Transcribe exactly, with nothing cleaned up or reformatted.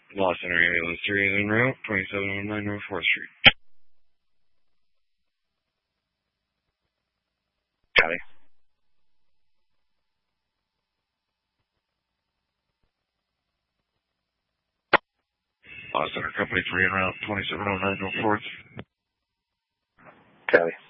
Law Center Ambulance three is en route, twenty-seven oh nine North fourth Street. Copy. Law Center Company three en route, twenty-seven oh nine North fourth. Copy.